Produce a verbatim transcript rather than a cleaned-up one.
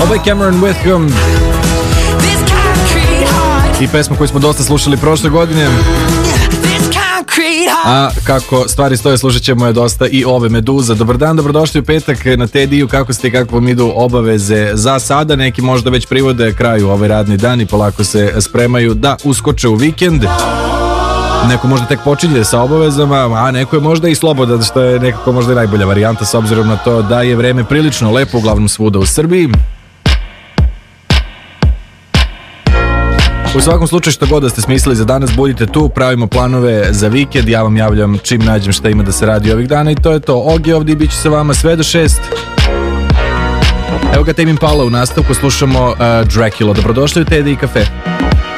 Ovo je Cameron Whitcomb i pesma koju smo dosta slušali prošle godine. A kako stvari stoje, slušat ćemo je dosta i ove Meduza. Dobar dan, dobrodošli u petak na Tediju. Kako ste i kako vam idu obaveze za sada? Neki možda već privode kraju ovaj radni dan i polako se spremaju da uskoče u vikend. Neko možda tek počinje sa obavezama, a neko je možda i slobodan, što je nekako možda i najbolja varijanta s obzirom na to da je vreme prilično lepo uglavnom svuda u Srbiji. U svakom slučaju, što god da ste smislili za danas, budite tu, pravimo planove za vikend, ja vam javljam čim nađem šta ima da se radi ovih dana i to je to. Ogi ovdje i bit će sa vama sve do šest. Evo ga Tame Impala u nastavku, slušamo uh, Dracula. Dobrodošli u Teddy i kafe.